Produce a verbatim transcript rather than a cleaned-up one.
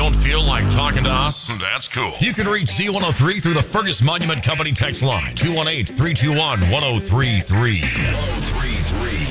don't feel like talking to us? That's cool. You can reach Z one oh three through the Fergus Monument Company text line, two one eight, three two one, one oh three three. one oh three three